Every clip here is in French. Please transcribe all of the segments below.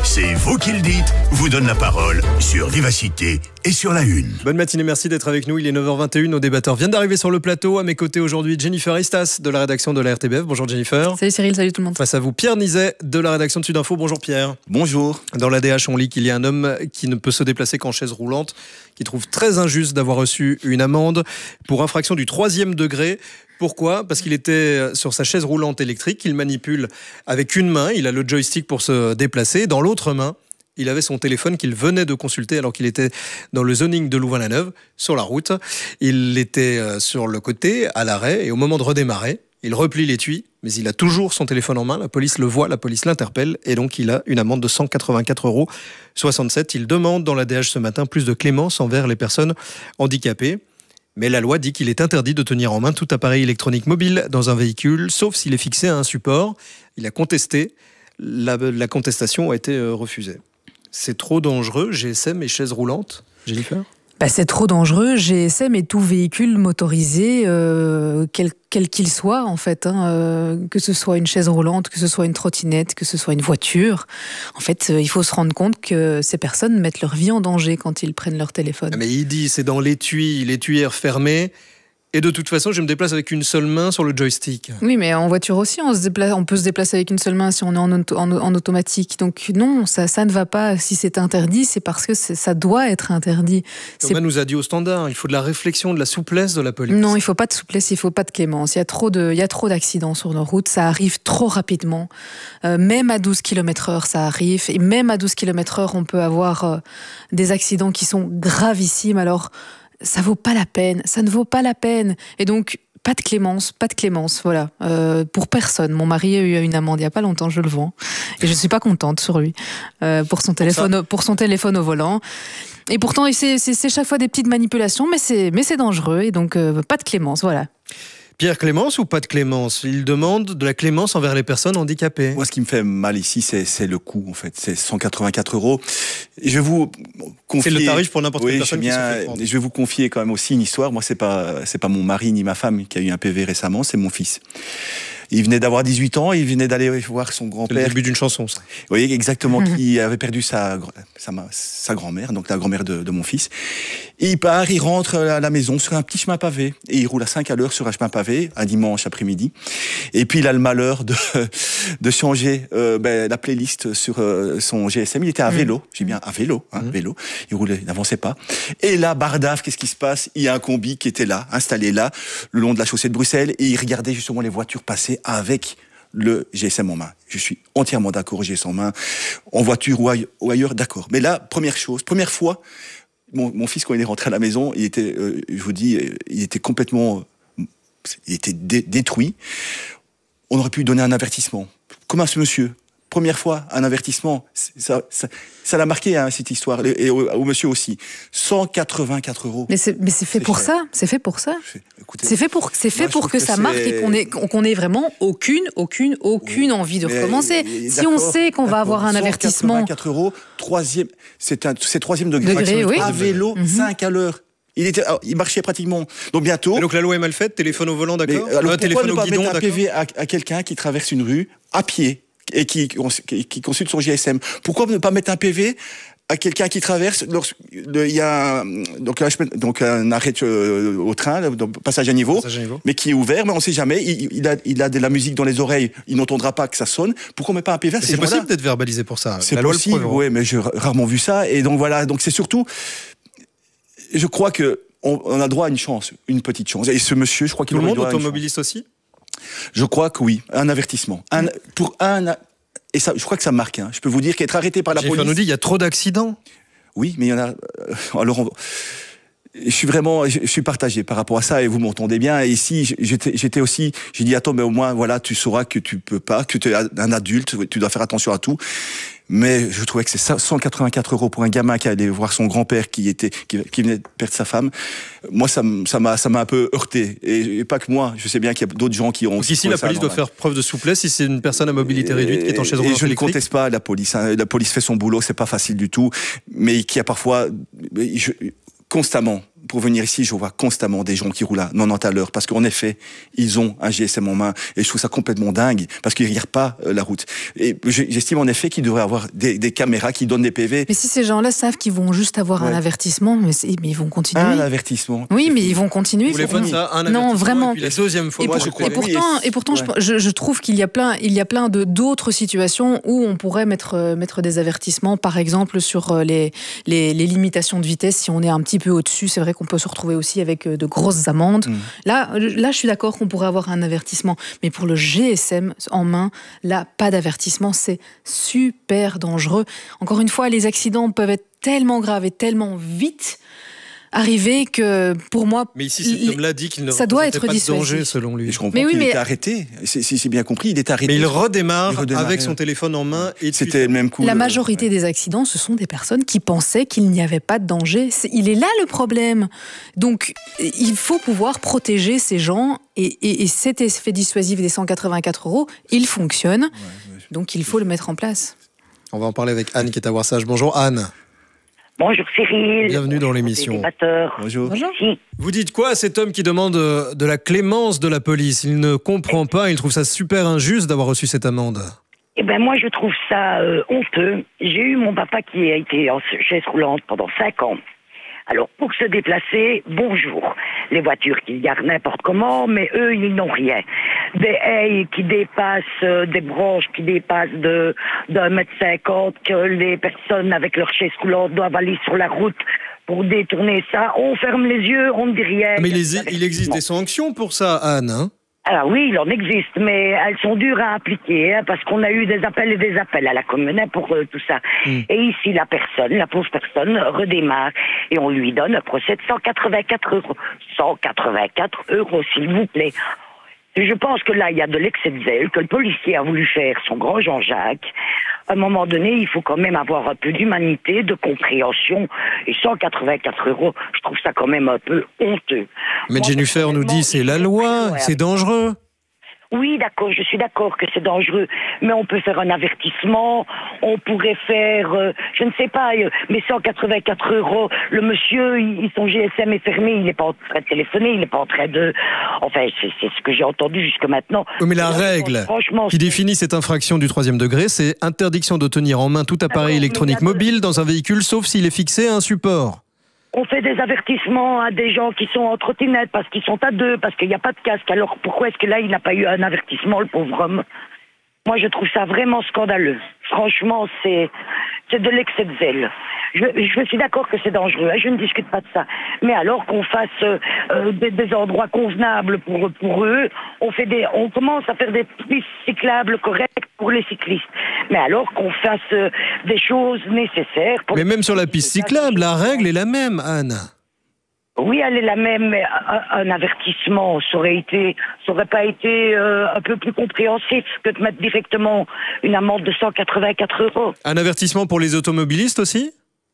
C'est vous qui le dites, vous donne la parole sur Vivacité et sur La Une. Bonne matinée, merci d'être avec nous. Il est 9h21, nos débatteurs viennent d'arriver sur le plateau. À mes côtés aujourd'hui, Jennifer Istas de la rédaction de la RTBF. Bonjour Jennifer. Salut Cyril, salut tout le monde. Face à vous, Pierre Nizet de la rédaction de Sudinfo. Bonjour Pierre. Bonjour. Dans l'ADH, on lit qu'il y a un homme qui ne peut se déplacer qu'en chaise roulante, qui trouve très injuste d'avoir reçu une amende pour infraction du 3e degré. Pourquoi ? Parce qu'il était sur sa chaise roulante électrique qu'il manipule avec une main. Il a le joystick pour se déplacer. Dans l'autre main, il avait son téléphone qu'il venait de consulter alors qu'il était dans le zoning de Louvain-la-Neuve, sur la route. Il était sur le côté, à l'arrêt, et au moment de redémarrer, il replie l'étui, mais il a toujours son téléphone en main. La police le voit, la police l'interpelle, et donc il a une amende de 184,67 €. Il demande dans l'ADH ce matin plus de clémence envers les personnes handicapées. Mais la loi dit qu'il est interdit de tenir en main tout appareil électronique mobile dans un véhicule, sauf s'il est fixé à un support. Il a contesté. La contestation a été refusée. C'est trop dangereux, GSM et chaises roulantes, Jennifer ? C'est trop dangereux, GSM et tout véhicule motorisé, quel qu'il soit en fait, que ce soit une chaise roulante, que ce soit une trottinette, que ce soit une voiture. En fait, il faut se rendre compte que ces personnes mettent leur vie en danger quand ils prennent leur téléphone. Mais il dit, c'est dans l'étuyère fermée. Et de toute façon, je me déplace avec une seule main sur le joystick. Oui, mais en voiture aussi, on peut se déplacer avec une seule main si on est en automatique. Donc non, ça ne va pas. Si c'est interdit, c'est parce que ça doit être interdit. Thomas nous a dit au standard, il faut de la réflexion, de la souplesse de la police. Non, il ne faut pas de souplesse, il ne faut pas de clémence. Il y a trop d'accidents sur nos routes, ça arrive trop rapidement. Même à 12 km/h, ça arrive. Et même à 12 km/h, on peut avoir des accidents qui sont gravissimes. Alors, ça ne vaut pas la peine. Et donc, pas de clémence, voilà. Pour personne. Mon mari a eu une amende il n'y a pas longtemps, je le vois. Et je ne suis pas contente sur lui. Pour son téléphone au volant. Et pourtant, c'est chaque fois des petites manipulations, mais c'est dangereux. Et donc, pas de clémence, voilà. Pierre, clémence ou pas de clémence ? Il demande de la clémence envers les personnes handicapées. Moi, ce qui me fait mal ici, c'est le coût, en fait. C'est 184 €. Et je vais vous confier... C'est le tarif pour n'importe quelle personne qui se fait prendre. Je vais vous confier quand même aussi une histoire. Moi, c'est pas mon mari ni ma femme qui a eu un PV récemment, c'est mon fils. Il venait d'avoir 18 ans, il venait d'aller voir son grand-père. C'est le début d'une chanson, ça. Oui, exactement, qui avait perdu sa grand-mère, donc la grand-mère de mon fils. Et il rentre à la maison sur un petit chemin pavé. Et il roule à 5 à l'heure sur un chemin pavé, un dimanche après-midi. Et puis il a le malheur de changer la playlist sur son GSM. Il était à vélo, j'ai bien à vélo, vélo. Il roulait, il n'avançait pas. Et là, bardaf, qu'est-ce qui se passe ? Il y a un combi qui était là, installé là, le long de la chaussée de Bruxelles, et il regardait justement les voitures passer avec le GSM en main. Je suis entièrement d'accord, GSM en main, en voiture ou ailleurs, d'accord. Mais là, première fois, mon fils, quand il est rentré à la maison, il était, je vous dis, il était complètement, détruit. On aurait pu lui donner un avertissement. Comme à ce monsieur. Première fois, un avertissement, ça l'a marqué, cette histoire, et au monsieur aussi. 184 €. Mais c'est fait pour ça. C'est fait pour ça. Écoutez, c'est fait pour que ça marque et qu'on ait vraiment aucune envie de recommencer. Si on sait qu'on va avoir un avertissement. 184 €, c'est 3e degré, oui. À vélo, 5 à l'heure. Il marchait pratiquement. Donc bientôt. Et donc la loi est mal faite, téléphone au volant, d'accord ? Alors téléphone pourquoi au ne pas guidon, mettre un d'accord ? PV à quelqu'un qui traverse une rue à pied et qui consulte son GSM. Pourquoi ne pas mettre un PV à quelqu'un qui traverse il y a un arrêt au train, passage à niveau, mais qui est ouvert, mais on ne sait jamais. Il a de la musique dans les oreilles, il n'entendra pas que ça sonne. Pourquoi on ne met pas un PV à ces gens-là ? C'est possible d'être verbalisé pour ça. C'est possible, oui, mais j'ai rarement vu ça. Et donc voilà, donc c'est surtout, je crois que on a droit à une chance, une petite chance. Et ce monsieur, je crois qu'il tout le monde, doit automobiliste aussi ? Je crois que oui, un avertissement. Et ça, je crois que ça marque. Je peux vous dire qu'être arrêté par la police... Jennifer nous dit il y a trop d'accidents. Oui, mais il y en a... Alors, je suis partagé par rapport à ça, et vous m'entendez bien. Et ici, j'étais aussi... J'ai dit, attends, mais au moins, voilà, tu sauras que tu peux pas, que tu es un adulte, tu dois faire attention à tout. Mais je trouvais que c'est 184 € pour un gamin qui allait voir son grand-père qui venait de perdre sa femme. Moi, ça m'a un peu heurté. Et pas que moi. Je sais bien qu'il y a d'autres gens qui ont... Donc ici, la police doit faire preuve de souplesse si c'est une personne à mobilité réduite qui est en chaise roulante. Et je ne conteste pas la police. La police fait son boulot, c'est pas facile du tout. Mais qui a parfois... constamment, pour venir ici, je vois constamment des gens qui roulent à 90 à l'heure, parce qu'en effet, ils ont un GSM en main, et je trouve ça complètement dingue, parce qu'ils ne regardent pas la route. Et j'estime en effet qu'il devrait y avoir des caméras qui donnent des PV. Mais si ces gens-là savent qu'ils vont juste avoir un avertissement, mais ils vont continuer. Un avertissement. Oui, mais ils vont continuer. Vous voulez pas ça, un avertissement, non, vraiment. Et puis la deuxième fois, et pourtant, je trouve qu'il y a plein d'autres situations où on pourrait mettre des avertissements, par exemple sur les limitations de vitesse. Si on est un petit peu au-dessus, c'est vrai qu'on peut se retrouver aussi avec de grosses amendes. Là, je suis d'accord qu'on pourrait avoir un avertissement, mais pour le GSM en main, là, pas d'avertissement, c'est super dangereux. Encore une fois, les accidents peuvent être tellement graves et tellement vite arriver que, pour moi, mais ici, cet homme-là dit qu'il ne ça doit être pas de dissuasif. danger, selon lui. Je comprends qu'il était arrêté. Si c'est bien compris, il est arrêté. Mais il redémarre avec son téléphone en main. Et c'était le même coup. La majorité des accidents, ce sont des personnes qui pensaient qu'il n'y avait pas de danger. Il est là le problème. Donc, il faut pouvoir protéger ces gens. Et cet effet dissuasif des 184 €, il fonctionne. Donc, il faut le mettre en place. On va en parler avec Anne qui est à Warssage. Bonjour Anne. Bonjour Cyril. Bienvenue dans l'émission. Bonjour. Vous dites quoi à cet homme qui demande de la clémence de la police? Il ne comprend pas, il trouve ça super injuste d'avoir reçu cette amende. Eh ben moi je trouve ça honteux. J'ai eu mon papa qui a été en chaise roulante pendant 5 ans. Alors, pour se déplacer, bonjour. Les voitures qui garent n'importe comment, mais eux, ils n'ont rien. Des haies qui dépassent, des branches qui dépassent d'1,50 m, que les personnes avec leur chaise roulante doivent aller sur la route pour détourner ça. On ferme les yeux, on ne dit rien. Mais il existe des sanctions pour ça, Anne, hein? Alors oui, il en existe, mais elles sont dures à appliquer, hein, parce qu'on a eu des appels et des appels à la commune pour tout ça. Et ici, la pauvre personne, redémarre et on lui donne un procès de 184 €. 184 €, s'il vous plaît. Je pense que là, il y a de l'excès de zèle, que le policier a voulu faire son grand Jean-Jacques. À un moment donné, il faut quand même avoir un peu d'humanité, de compréhension. Et 184 €, je trouve ça quand même un peu honteux. Mais Jennifer nous dit c'est la loi, c'est dangereux. Oui, d'accord, je suis d'accord que c'est dangereux, mais on peut faire un avertissement, on pourrait faire, je ne sais pas, mais 184 €, le monsieur, son GSM est fermé, il n'est pas en train de téléphoner, il n'est pas en train de... Enfin, c'est ce que j'ai entendu jusque maintenant. Oui, mais la règle qui définit cette infraction du 3e degré, c'est interdiction de tenir en main tout appareil électronique mobile dans un véhicule, sauf s'il est fixé à un support. On fait des avertissements à des gens qui sont en trottinette parce qu'ils sont à deux, parce qu'il n'y a pas de casque. Alors pourquoi est-ce que là, il n'a pas eu un avertissement, le pauvre homme? Moi, je trouve ça vraiment scandaleux. Franchement, c'est de l'excès de zèle. Je suis d'accord que c'est dangereux, hein, je ne discute pas de ça. Mais alors qu'on fasse des endroits convenables pour eux, on commence à faire des pistes cyclables correctes pour les cyclistes. Mais alors qu'on fasse des choses nécessaires... Mais même sur la piste cyclable, la règle est la même, Anne. Oui, elle est la même, mais un avertissement, ça aurait pas été un peu plus compréhensif que de mettre directement une amende de 184 €. Un avertissement pour les automobilistes aussi?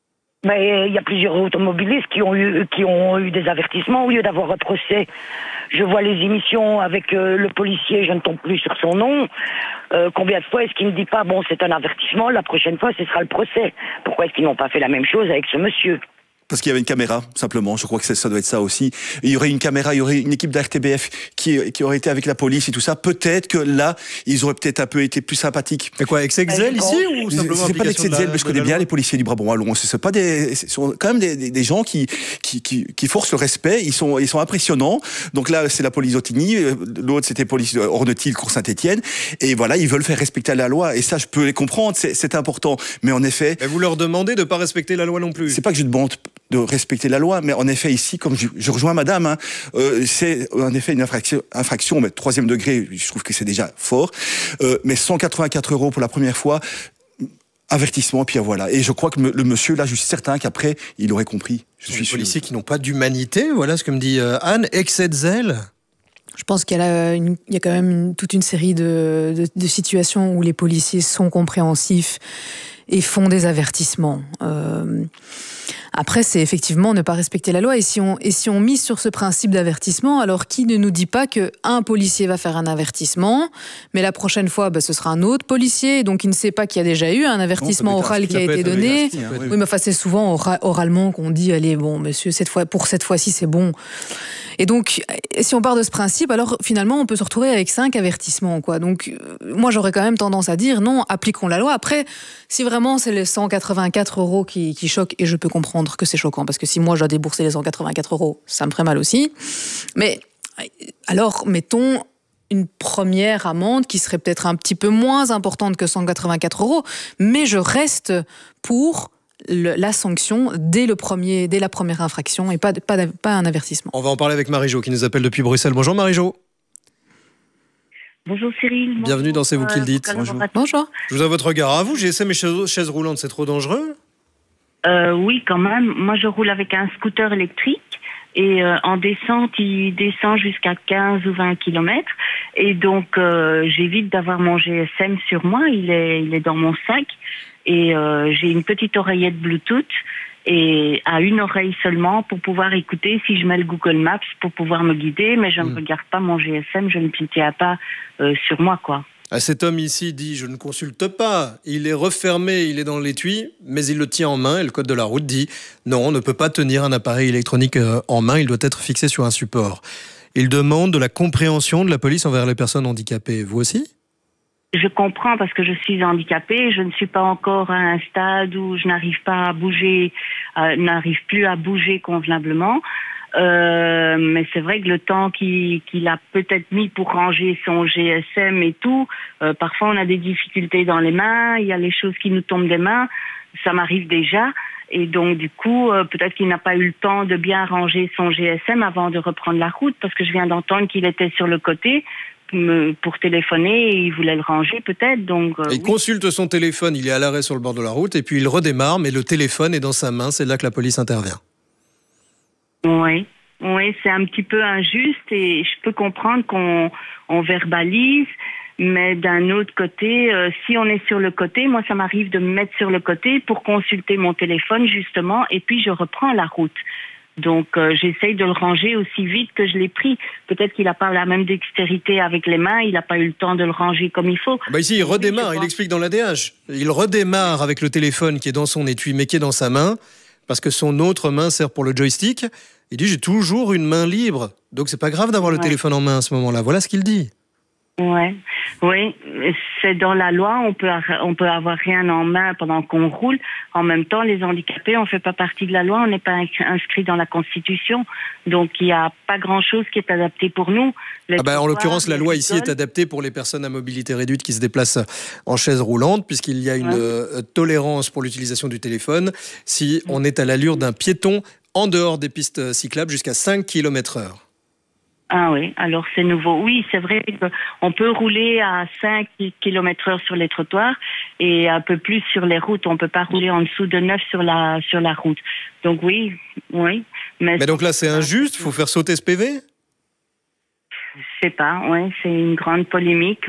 Mais il y a plusieurs automobilistes qui ont eu des avertissements au lieu d'avoir un procès. Je vois les émissions avec le policier, je ne tombe plus sur son nom. Combien de fois est-ce qu'il ne dit pas, bon, c'est un avertissement, la prochaine fois, ce sera le procès? Pourquoi est-ce qu'ils n'ont pas fait la même chose avec ce monsieur? Parce qu'il y avait une caméra, simplement. Je crois que ça doit être ça aussi. Il y aurait une caméra, il y aurait une équipe d'RTBF qui aurait été avec la police et tout ça. Peut-être que là, ils auraient peut-être un peu été plus sympathiques. Et quoi, excès de zèle ici ou simplement c'est pas l'excès de zèle, mais je connais bien les policiers du Brabant wallon. Ce sont quand même des gens qui forcent le respect. Ils sont impressionnants. Donc là, c'est la police d'Ottigny. L'autre, c'était police Ornetil, Cour Saint-Étienne. Et voilà, ils veulent faire respecter la loi. Et ça, je peux les comprendre. C'est important. Mais en effet. Et vous leur demandez de pas respecter la loi non plus. C'est pas que je demande de respecter la loi, mais en effet ici, comme je rejoins madame, hein, c'est en effet une infraction, mais 3e degré, je trouve que c'est déjà fort, mais 184 € pour la première fois, avertissement, puis voilà. Et je crois que le monsieur, là, je suis certain qu'après, il aurait compris. Je suis policiers qui n'ont pas d'humanité, voilà ce que me dit Anne, excès de zèle. Je pense qu'il y a quand même toute une série de situations où les policiers sont compréhensifs et font des avertissements. Après, c'est effectivement ne pas respecter la loi. Et si on mise sur ce principe d'avertissement, alors qui ne nous dit pas qu'un policier va faire un avertissement, mais la prochaine fois, ce sera un autre policier, donc il ne sait pas qu'il y a déjà eu un avertissement oral qui a été donné. Oui, mais c'est souvent oralement qu'on dit, allez, bon, monsieur, pour cette fois-ci, c'est bon. Et donc, si on part de ce principe, alors finalement, on peut se retrouver avec 5 avertissements, quoi. Donc, moi, j'aurais quand même tendance à dire, non, appliquons la loi. Après, si vraiment c'est les 184 € qui choquent, et je peux comprendre que c'est choquant, parce que si moi, je dois débourser les 184 €, ça me ferait mal aussi. Mais alors, mettons une première amende qui serait peut-être un petit peu moins importante que 184 €, mais je reste pour la sanction dès la première infraction et pas un avertissement. On va en parler avec Marie-Jo qui nous appelle depuis Bruxelles. Bonjour Marie-Jo. Bonjour Cyril. Bienvenue dans C'est vous qui le dites. Bonjour. Je vous ai votre regard à vous. GSM et chaises roulantes, c'est trop dangereux ? Oui, quand même. Moi, je roule avec un scooter électrique. Et en descente, il descend jusqu'à 15 ou 20 km. Et donc, j'évite d'avoir mon GSM sur moi. Il est dans mon sac. Et j'ai une petite oreillette Bluetooth et à une oreille seulement pour pouvoir écouter si je mets le Google Maps pour pouvoir me guider. Mais je ne regarde pas mon GSM, je ne le tiens pas sur moi, quoi. Cet homme ici dit « je ne consulte pas ». Il est refermé, il est dans l'étui, mais il le tient en main et le code de la route dit « non, on ne peut pas tenir un appareil électronique en main, il doit être fixé sur un support ». Il demande de la compréhension de la police envers les personnes handicapées. Vous aussi ? Je comprends parce que je suis handicapée, je ne suis pas encore à un stade où je n'arrive pas à bouger, n'arrive plus à bouger convenablement. Mais c'est vrai que le temps qu'il a peut-être mis pour ranger son GSM et tout, parfois on a des difficultés dans les mains, il y a les choses qui nous tombent des mains, ça m'arrive déjà. Et donc du coup, peut-être qu'il n'a pas eu le temps de bien ranger son GSM avant de reprendre la route, parce que je viens d'entendre qu'il était sur le côté pour téléphoner et il voulait le ranger peut-être. Donc, il consulte son téléphone, il est à l'arrêt sur le bord de la route et puis il redémarre, mais le téléphone est dans sa main, c'est là que la police intervient. Oui, c'est un petit peu injuste et je peux comprendre qu'on verbalise, mais d'un autre côté, si on est sur le côté, moi ça m'arrive de me mettre sur le côté pour consulter mon téléphone justement et puis je reprends la route. Donc j'essaye de le ranger aussi vite que je l'ai pris. Peut-être qu'il n'a pas la même dextérité avec les mains, il n'a pas eu le temps de le ranger comme il faut. Ici il redémarre, il explique dans l'ADH. Il redémarre avec le téléphone qui est dans son étui mais qui est dans sa main, parce que son autre main sert pour le joystick. Il dit j'ai toujours une main libre, donc c'est pas grave d'avoir le téléphone en main à ce moment-là. Voilà ce qu'il dit. Oui, c'est dans la loi, on peut avoir rien en main pendant qu'on roule. En même temps, les handicapés, on fait pas partie de la loi, on n'est pas inscrit dans la Constitution. Donc, il n'y a pas grand-chose qui est adapté pour nous. En l'occurrence, la loi ici est adaptée pour les personnes à mobilité réduite qui se déplacent en chaise roulante, puisqu'il y a une tolérance pour l'utilisation du téléphone si on est à l'allure d'un piéton en dehors des pistes cyclables jusqu'à 5 km/h. Ah oui, alors c'est nouveau. Oui, c'est vrai qu'on peut rouler à 5 km/h sur les trottoirs et un peu plus sur les routes. On ne peut pas rouler en dessous de 9 sur la route. Donc oui. Mais donc là, c'est injuste, il faut faire sauter ce PV ? Je sais pas, c'est une grande polémique,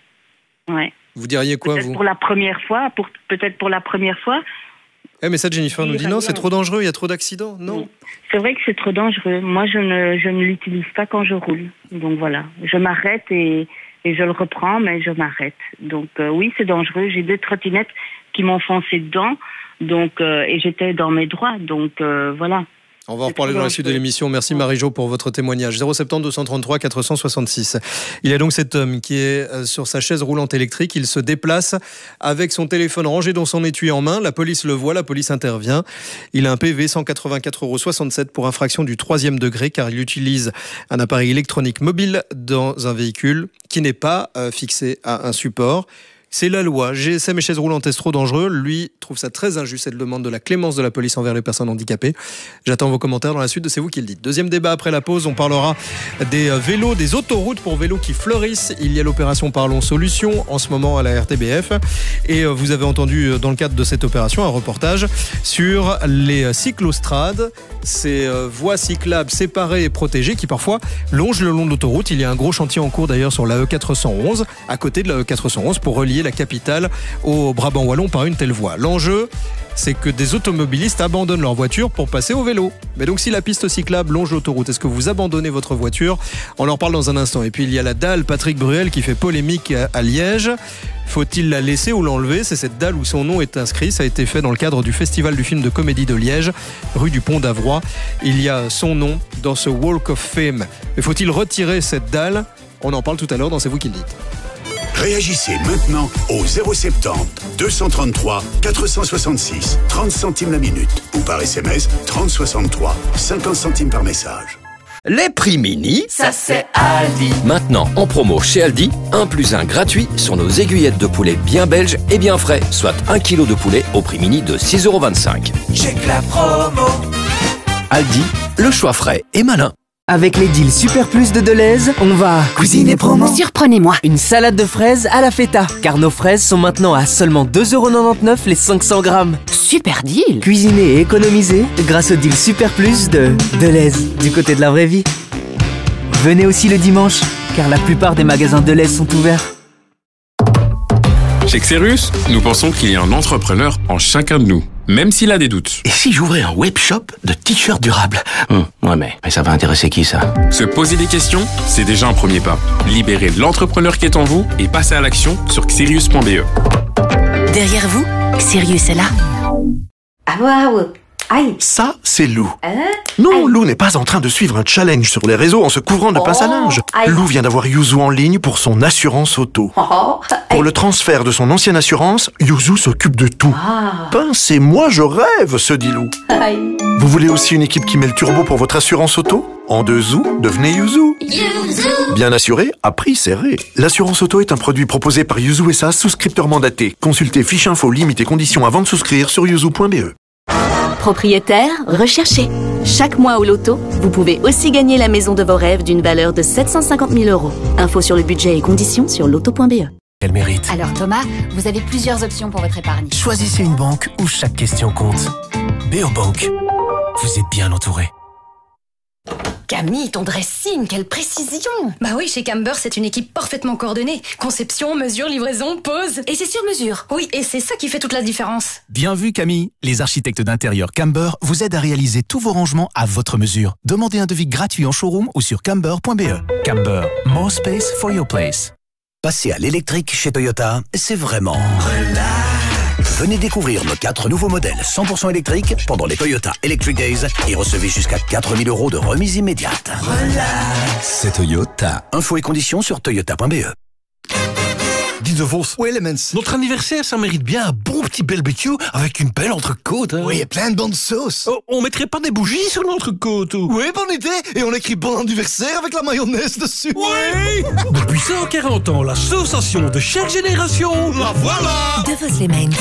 Vous diriez quoi, peut-être vous ? Peut-être pour la première fois. Mais ça, Jennifer nous dit non, c'est trop dangereux, il y a trop d'accidents. Non. C'est vrai que c'est trop dangereux. Moi, je ne l'utilise pas quand je roule. Donc voilà, je m'arrête et je le reprends, mais je m'arrête. Donc oui, c'est dangereux. J'ai 2 trottinettes qui m'ont foncé dedans, donc et j'étais dans mes droits. Donc voilà. On va en reparler dans la suite de l'émission. Merci Marie-Jo pour votre témoignage. 070 233 466. Il y a donc cet homme qui est sur sa chaise roulante électrique. Il se déplace avec son téléphone rangé dans son étui en main. La police le voit, la police intervient. Il a un PV 184,67 € pour infraction du 3e degré car il utilise un appareil électronique mobile dans un véhicule qui n'est pas fixé à un support. C'est la loi. GSM et chaises roulantes, est trop dangereux. Lui trouve ça très injuste. Elle demande de la clémence de la police envers les personnes handicapées. J'attends vos commentaires dans la suite de C'est vous qui le dites. Deuxième débat après la pause. On parlera des vélos, des autoroutes pour vélos qui fleurissent. Il y a l'opération Parlons Solutions en ce moment à la RTBF. Et vous avez entendu dans le cadre de cette opération un reportage sur les cyclostrades. Ces voies cyclables séparées et protégées qui parfois longent le long de l'autoroute. Il y a un gros chantier en cours d'ailleurs sur la E411, à côté de la E411 pour relier la capitale au Brabant wallon par une telle voie. L'enjeu, c'est que des automobilistes abandonnent leur voiture pour passer au vélo. Mais donc si la piste cyclable longe l'autoroute, est-ce que vous abandonnez votre voiture? On en parle dans un instant. Et puis il y a la dalle Patrick Bruel qui fait polémique à Liège. Faut-il la laisser ou l'enlever? C'est cette dalle où son nom est inscrit. Ça a été fait dans le cadre du Festival du film de comédie de Liège, rue du Pont d'Avroy. Il y a son nom dans ce Walk of Fame. Mais faut-il retirer cette dalle? On en parle tout à l'heure dans C'est vous qui le dites. Réagissez maintenant au 070 233 466 30 centimes la minute ou par SMS 3063 50 centimes par message. Les prix mini, ça c'est Aldi. Maintenant en promo chez Aldi, 1 + 1 gratuit sur nos aiguillettes de poulet bien belges et bien frais, soit 1 kg de poulet au prix mini de 6,25 €. Check la promo. Aldi, le choix frais et malin. Avec les deals Super Plus de Deleuze, on va Cuisiner promo. Surprenez-moi. Une salade de fraises à la feta, car nos fraises sont maintenant à seulement 2,99 € les 500 grammes. Super deal. Cuisiner et économiser grâce au deal Super Plus de Deleuze, du côté de la vraie vie. Venez aussi le dimanche, car la plupart des magasins Deleuze sont ouverts. Chez Xerus, nous pensons qu'il y a un entrepreneur en chacun de nous, même s'il a des doutes. Et si j'ouvrais un webshop de t-shirts durables? Ouais, mais ça va intéresser qui, ça? Se poser des questions, c'est déjà un premier pas. Libérez l'entrepreneur qui est en vous et passez à l'action sur xerius.be. Derrière vous, Sirius est là. Ah waouh! Aïe! Ça, c'est Lou. Non, Lou n'est pas en train de suivre un challenge sur les réseaux en se couvrant de pince à linge. Lou vient d'avoir Yuzu en ligne pour son assurance auto. Pour le transfert de son ancienne assurance, Yuzu s'occupe de tout. C'est moi, je rêve, se dit Lou. Vous voulez aussi une équipe qui met le turbo pour votre assurance auto? En 2 zou, devenez Yuzu. Bien assuré, à prix serré. L'assurance auto est un produit proposé par Yuzu SA, souscripteur mandaté. Consultez fiche info, limites et conditions avant de souscrire sur yuzu.be. Propriétaire, recherché. Chaque mois au loto, vous pouvez aussi gagner la maison de vos rêves d'une valeur de 750 000 €. Info sur le budget et conditions sur loto.be. Elle mérite. Alors Thomas, vous avez plusieurs options pour votre épargne. Choisissez une banque où chaque question compte. Beobank. Vous êtes bien entouré. Camille, ton dressing, quelle précision! Bah oui, chez Camber, c'est une équipe parfaitement coordonnée. Conception, mesure, livraison, pose. Et c'est sur mesure. Oui, et c'est ça qui fait toute la différence. Bien vu, Camille. Les architectes d'intérieur Camber vous aident à réaliser tous vos rangements à votre mesure. Demandez un devis gratuit en showroom ou sur camber.be. Camber, more space for your place. Passer à l'électrique chez Toyota, c'est vraiment... Venez découvrir nos 4 nouveaux modèles 100% électriques pendant les Toyota Electric Days et recevez jusqu'à 4 000 € de remise immédiate. C'est Toyota. Infos et conditions sur toyota.be. Dis de Vos. Oui, Lemens. Notre anniversaire, ça mérite bien un bon petit barbecue avec une belle entrecôte. Oui, et plein de bonnes sauces. Oh, on mettrait pas des bougies sur l'entrecôte? Oui, bonne idée. Et on écrit bon anniversaire avec la mayonnaise dessus. Oui. Depuis 140 ans, la sensation de chaque génération. La voilà. De Vos Lemens.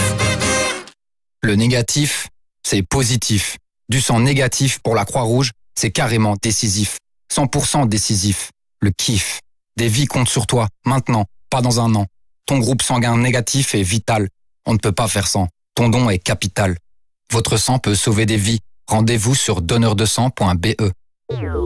Le négatif, c'est positif. Du sang négatif pour la Croix-Rouge, c'est carrément décisif. 100% décisif. Le kiff. Des vies comptent sur toi, maintenant, pas dans un an. Ton groupe sanguin négatif est vital. On ne peut pas faire sans. Ton don est capital. Votre sang peut sauver des vies. Rendez-vous sur donneurdesang.be.